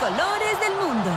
colores del mundo.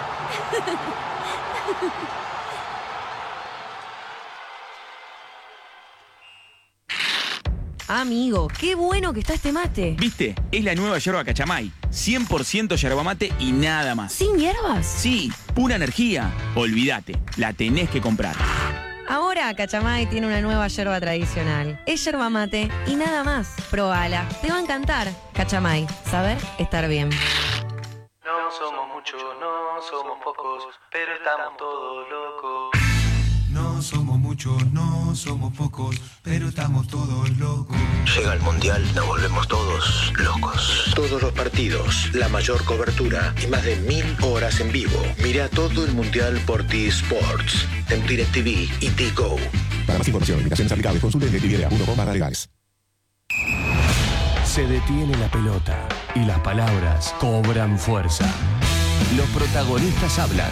Amigo, qué bueno que está este mate. ¿Viste? Es la nueva yerba Cachamay. 100% yerba mate y nada más. ¿Sin hierbas? Sí, pura energía. Olvídate, la tenés que comprar. Ahora Cachamay tiene una nueva yerba tradicional. Es yerba mate y nada más. Probala, te va a encantar. Cachamay, saber estar bien. No somos muchos, no somos pocos, pero estamos todos locos. No somos muchos, no somos pocos, pero estamos todos locos. Llega el Mundial, nos volvemos todos locos. Todos los partidos, la mayor cobertura y más de 1000 horas en vivo. Mira todo el Mundial por T-Sports, en DirecTV y T-Go. Para más información, limitaciones aplicables, consulte DirecTV.com/legales. Se detiene la pelota y las palabras cobran fuerza. Los protagonistas hablan.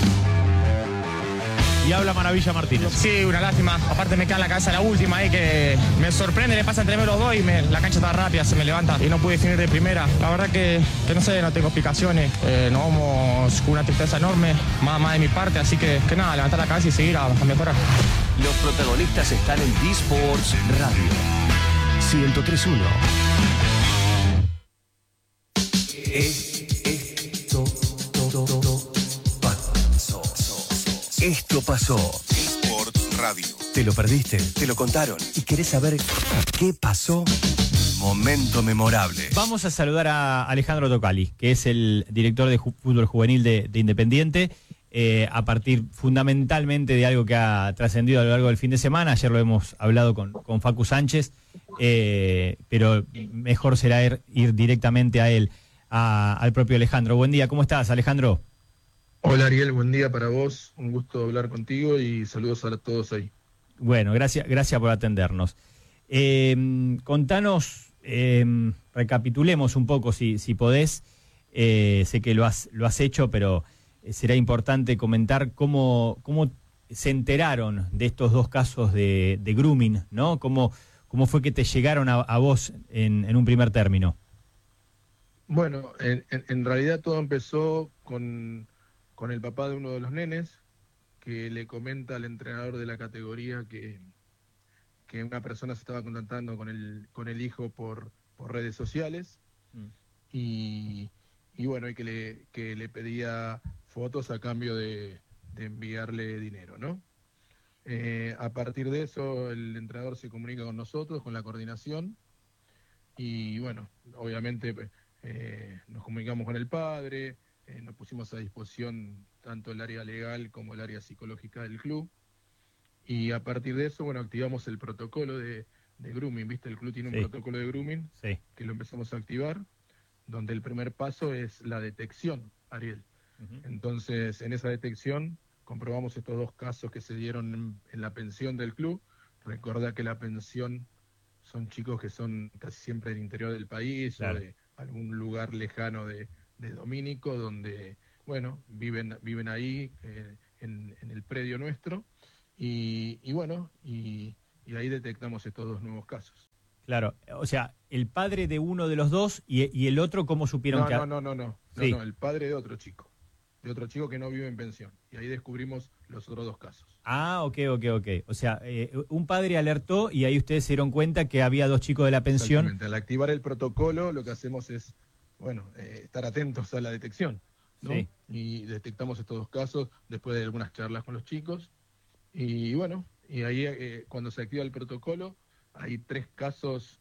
Y habla Maravilla Martínez. Sí, una lástima. Aparte me queda en la cabeza la última ahí que me sorprende, le pasa entre medio los dos y la cancha está rápida, se me levanta y no pude definir de primera. La verdad que no sé, no tengo explicaciones. Nos vamos con una tristeza enorme, más de mi parte, así que nada, levantar la cabeza y seguir a mejorar. Los protagonistas están en T-Sports Radio 103.1. Esto pasó. T-Sports Radio. ¿Te lo perdiste? ¿Te lo contaron? ¿Y querés saber qué pasó? Momento memorable. Vamos a saludar a Alejandro Tocali, que es el director de fútbol juvenil de Independiente, a partir fundamentalmente de algo que ha trascendido a lo largo del fin de semana. Ayer lo hemos hablado con Facu Sánchez, pero mejor será ir directamente a él, al propio Alejandro. Buen día, ¿cómo estás, Alejandro? Hola Ariel, buen día para vos, un gusto hablar contigo y saludos a todos ahí. Bueno, gracias por atendernos. Contanos, recapitulemos un poco si podés, sé que lo has hecho, pero será importante comentar cómo se enteraron de estos dos casos de grooming, ¿no? ¿Cómo fue que te llegaron a vos en un primer término? Bueno, en realidad todo empezó con el papá de uno de los nenes, que le comenta al entrenador de la categoría que una persona se estaba contactando con el hijo por redes sociales, y bueno, y que le pedía fotos a cambio de enviarle dinero, ¿no? A partir de eso, el entrenador se comunica con nosotros, con la coordinación, y bueno, obviamente nos comunicamos con el padre. Nos pusimos a disposición tanto el área legal como el área psicológica del club, y a partir de eso, bueno, activamos el protocolo de grooming, ¿viste? El club tiene un protocolo de grooming, que lo empezamos a activar, donde el primer paso es la detección, Ariel. Entonces, en esa detección comprobamos estos dos casos que se dieron en la pensión del club. Recordá que la pensión son chicos que son casi siempre del interior del país, claro, o de algún lugar lejano de Domínico, donde, bueno, viven ahí en el predio nuestro, y bueno, y ahí detectamos estos dos nuevos casos. Claro, o sea, el padre de uno de los dos y el otro, ¿cómo supieron que...? No, el padre de otro chico que no vive en pensión, y ahí descubrimos los otros dos casos. Ah, ok. O sea, un padre alertó y ahí ustedes se dieron cuenta que había dos chicos de la pensión. Exactamente. Al activar el protocolo, lo que hacemos es, bueno, estar atentos a la detección, ¿no? Sí. Y detectamos estos dos casos después de algunas charlas con los chicos. Y bueno, y ahí cuando se activa el protocolo, hay tres casos,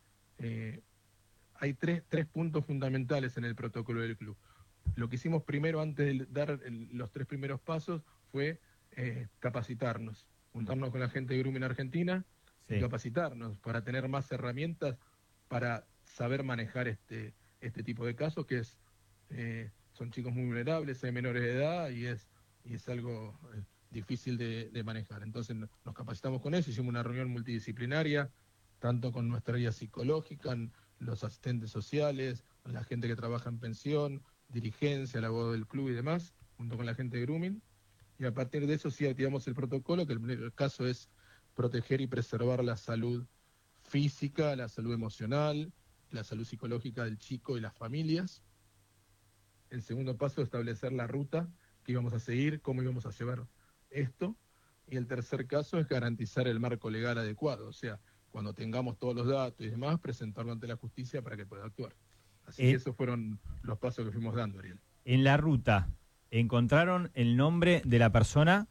hay tres puntos fundamentales en el protocolo del club. Lo que hicimos primero, antes de dar los tres primeros pasos, fue capacitarnos, juntarnos con la gente de Grooming Argentina, y capacitarnos para tener más herramientas para saber manejar este tipo de casos, que son chicos muy vulnerables, hay menores de edad, y es algo difícil de manejar. Entonces nos capacitamos con eso, hicimos una reunión multidisciplinaria, tanto con nuestra área psicológica, los asistentes sociales, la gente que trabaja en pensión, dirigencia, el abogado del club y demás, junto con la gente de grooming, y a partir de eso sí activamos el protocolo, que el caso es proteger y preservar la salud física, la salud emocional, la salud psicológica del chico y las familias. el segundo paso es establecer la ruta que íbamos a seguir, cómo íbamos a llevar esto, y el tercer caso es garantizar el marco legal adecuado, o sea, cuando tengamos todos los datos y demás, presentarlo ante la justicia para que pueda actuar. Así que esos fueron los pasos que fuimos dando, Ariel. En la ruta, ¿encontraron el nombre de la persona?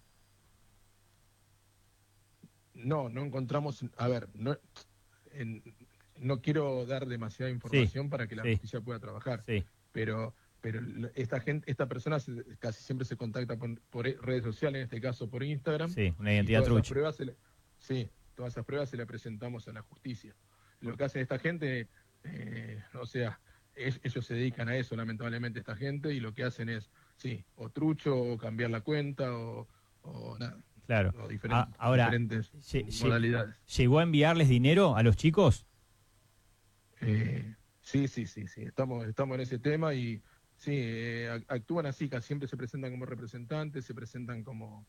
No encontramos, a ver, no quiero dar demasiada información para que la justicia pueda trabajar, pero esta persona casi siempre se contacta por redes sociales, en este caso por Instagram. Sí, una identidad trucha. Todas esas pruebas se las presentamos a la justicia. Lo que hace esta gente, o sea, ellos se dedican a eso, lamentablemente, esta gente, y lo que hacen es, o trucho, o cambiar la cuenta, o nada. Claro. O diferentes modalidades. ¿Llegó a enviarles dinero a los chicos? Sí. Estamos en ese tema y actúan así, casi siempre se presentan como representantes, se presentan como...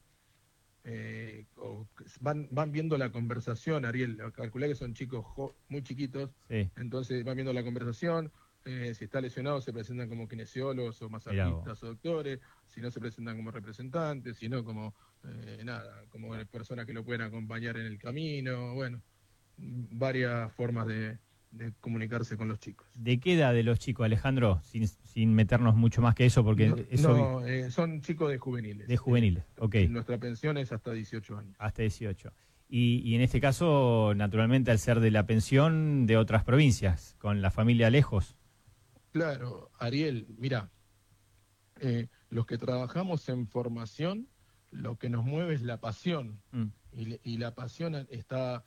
van viendo la conversación, Ariel, calculé que son chicos muy chiquitos, entonces van viendo la conversación, si está lesionado se presentan como kinesiólogos o masajistas o doctores, si no se presentan como representantes, si no como como personas que lo pueden acompañar en el camino, bueno, varias formas de comunicarse con los chicos. ¿De qué edad de los chicos, Alejandro? Sin meternos mucho más que eso, porque son chicos de juveniles. De juveniles, ok. Nuestra pensión es hasta 18 años. Hasta 18. Y en este caso, naturalmente, al ser de la pensión de otras provincias, con la familia lejos. Claro, Ariel, mira, los que trabajamos en formación, lo que nos mueve es la pasión. Y la pasión está...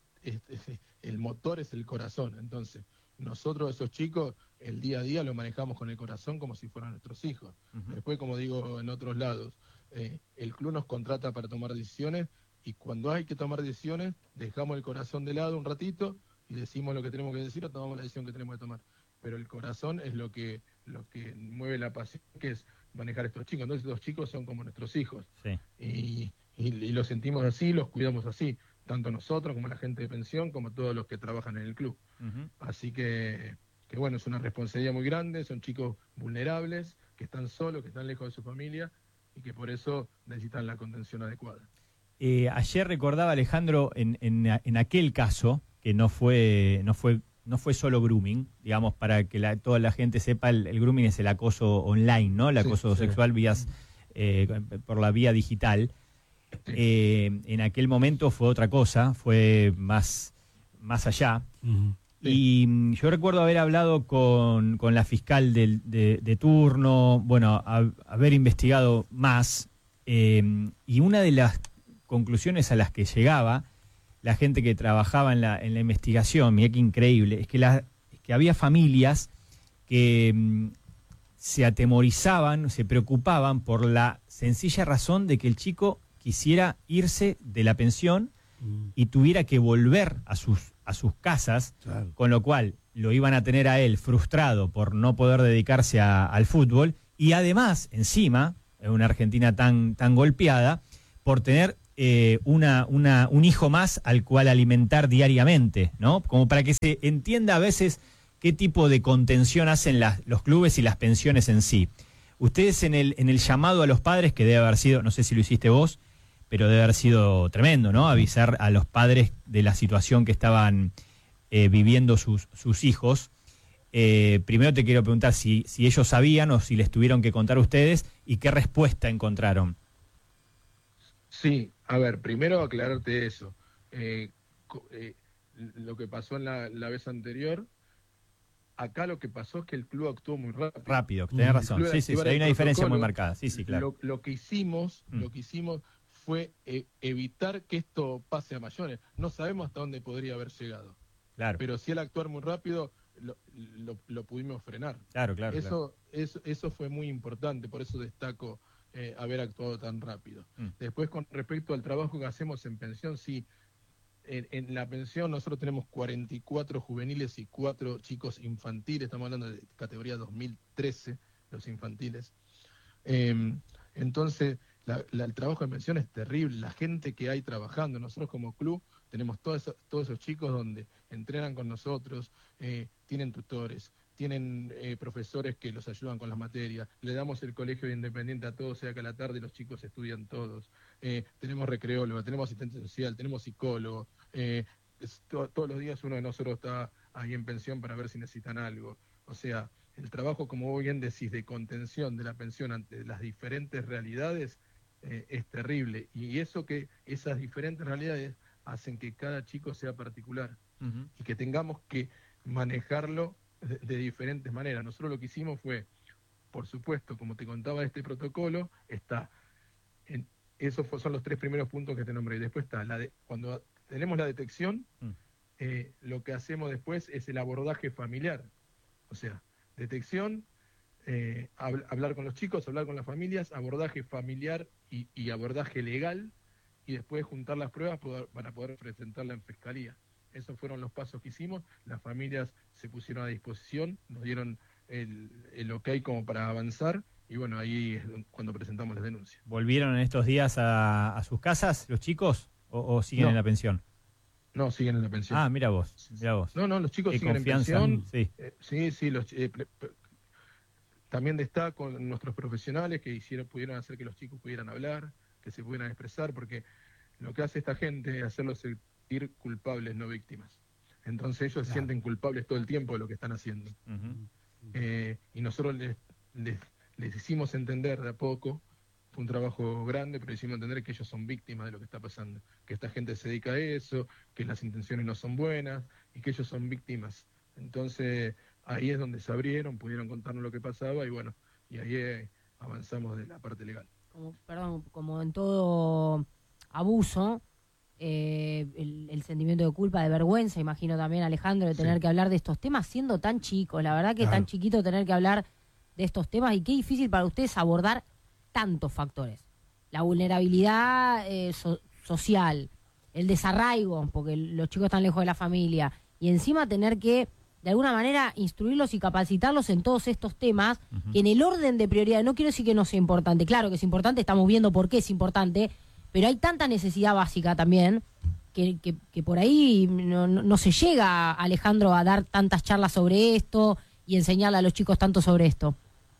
el motor es el corazón, entonces nosotros esos chicos el día a día lo manejamos con el corazón como si fueran nuestros hijos. Después, como digo en otros lados, el club nos contrata para tomar decisiones y cuando hay que tomar decisiones dejamos el corazón de lado un ratito y decimos lo que tenemos que decir o tomamos la decisión que tenemos que tomar, pero el corazón es lo que mueve la pasión, que es manejar a estos chicos. Entonces los chicos son como nuestros hijos y los sentimos así, los cuidamos así, tanto nosotros como la gente de pensión, como todos los que trabajan en el club. Así que bueno, es una responsabilidad muy grande, son chicos vulnerables, que están solos, que están lejos de su familia y que por eso necesitan la contención adecuada. Ayer recordaba, Alejandro, en aquel caso, que no fue solo grooming, digamos, para que toda la gente sepa, el grooming es el acoso online, ¿no? El acoso sexual por la vía digital. En aquel momento fue otra cosa, fue más allá. Y yo recuerdo haber hablado con la fiscal de turno, bueno, haber investigado más, y una de las conclusiones a las que llegaba la gente que trabajaba en la investigación, mira qué increíble, es que había familias que se atemorizaban, se preocupaban por la sencilla razón de que el chico quisiera irse de la pensión y tuviera que volver a sus casas, con lo cual lo iban a tener a él frustrado por no poder dedicarse al fútbol y además, encima, en una Argentina tan golpeada, por tener un hijo más al cual alimentar diariamente, ¿no? Como para que se entienda a veces qué tipo de contención hacen los clubes y las pensiones en sí. Ustedes en el llamado a los padres, que debe haber sido, no sé si lo hiciste vos, pero debe haber sido tremendo, ¿no? Avisar a los padres de la situación que estaban viviendo sus hijos. Primero te quiero preguntar si ellos sabían o si les tuvieron que contar a ustedes y qué respuesta encontraron. Sí, a ver, primero aclararte eso. Lo que pasó en la vez anterior, acá lo que pasó es que el club actuó muy rápido. Rápido, tenés razón. Sí, hay una diferencia muy marcada. Sí, claro. Lo que hicimos fue evitar que esto pase a mayores. No sabemos hasta dónde podría haber llegado. Claro. Pero si al actuar muy rápido, lo pudimos frenar. Claro. Eso fue muy importante, por eso destaco haber actuado tan rápido. Después, con respecto al trabajo que hacemos en pensión, sí, en la pensión nosotros tenemos 44 juveniles y 4 chicos infantiles, estamos hablando de categoría 2013, los infantiles. Entonces, el trabajo en pensión es terrible, la gente que hay trabajando. Nosotros como club tenemos todos esos chicos donde entrenan con nosotros, tienen tutores, tienen profesores que los ayudan con las materias, le damos el colegio independiente a todos, sea que a la tarde los chicos estudian todos, tenemos recreólogo, tenemos asistente social, tenemos psicólogo, todos los días uno de nosotros está ahí en pensión para ver si necesitan algo. O sea, el trabajo, como vos bien decís, de contención de la pensión ante las diferentes realidades es terrible. Y esas diferentes realidades hacen que cada chico sea particular y que tengamos que manejarlo de diferentes maneras. Nosotros lo que hicimos fue, por supuesto, como te contaba este protocolo, esos son los 3 primeros puntos que te nombré. Y después está, cuando tenemos la detección, lo que hacemos después es el abordaje familiar. O sea, detección, hablar con los chicos, hablar con las familias, abordaje familiar y abordaje legal, y después juntar las pruebas para poder presentarla en fiscalía. Esos fueron los pasos que hicimos. Las familias se pusieron a disposición, nos dieron el ok como para avanzar, y bueno, ahí es cuando presentamos las denuncias. ¿Volvieron en estos días a sus casas los chicos o siguen en la pensión? No, siguen en la pensión. Ah, mira vos. No, los chicos siguen en pensión. Sí, también destaco nuestros profesionales que pudieron hacer que los chicos pudieran hablar, que se pudieran expresar, porque lo que hace esta gente es hacerlos sentir culpables, no víctimas. Entonces ellos se sienten culpables todo el tiempo de lo que están haciendo. Y nosotros les hicimos entender de a poco. Fue un trabajo grande, pero hicimos entender que ellos son víctimas de lo que está pasando, que esta gente se dedica a eso, que las intenciones no son buenas y que ellos son víctimas. Entonces ahí es donde se abrieron, pudieron contarnos lo que pasaba y bueno, y ahí avanzamos de la parte legal. Como en todo abuso, el sentimiento de culpa, de vergüenza, imagino también, Alejandro, de tener que hablar de estos temas siendo tan chicos. La verdad que tan chiquito tener que hablar de estos temas, y qué difícil para ustedes abordar tantos factores. La vulnerabilidad social, el desarraigo, porque los chicos están lejos de la familia, y encima tener que, de alguna manera, instruirlos y capacitarlos en todos estos temas, que en el orden de prioridad, no quiero decir que no sea importante, claro que es importante, estamos viendo por qué es importante, pero hay tanta necesidad básica también, que por ahí no se llega, Alejandro, a dar tantas charlas sobre esto y enseñarle a los chicos tanto sobre esto.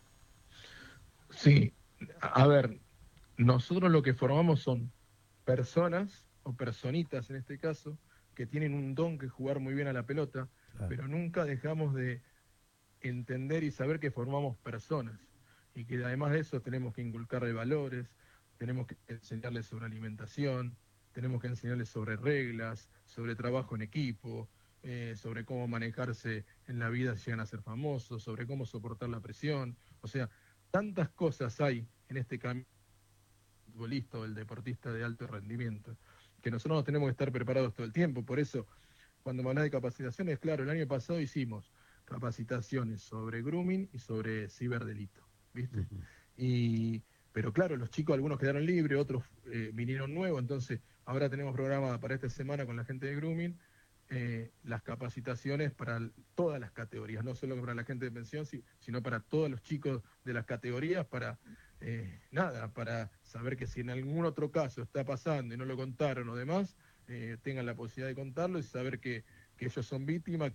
Sí. A ver, nosotros lo que formamos son personas, o personitas en este caso, que tienen un don que jugar muy bien a la pelota, pero nunca dejamos de entender y saber que formamos personas, y que además de eso tenemos que inculcarle valores, tenemos que enseñarles sobre alimentación, tenemos que enseñarles sobre reglas, sobre trabajo en equipo, sobre cómo manejarse en la vida si llegan a ser famosos, sobre cómo soportar la presión. O sea, tantas cosas hay en este camino del futbolista o del deportista de alto rendimiento, que nosotros nos tenemos que estar preparados todo el tiempo. Por eso, cuando me hablas de capacitaciones, claro, el año pasado hicimos capacitaciones sobre grooming y sobre ciberdelito, ¿viste? Pero claro, los chicos, algunos quedaron libres, otros vinieron nuevos, entonces ahora tenemos programada para esta semana con la gente de grooming las capacitaciones para todas las categorías, no solo para la gente de pensión, sino para todos los chicos de las categorías, para para saber que si en algún otro caso está pasando y no lo contaron o demás, tengan la posibilidad de contarlo y saber que ellos son víctimas,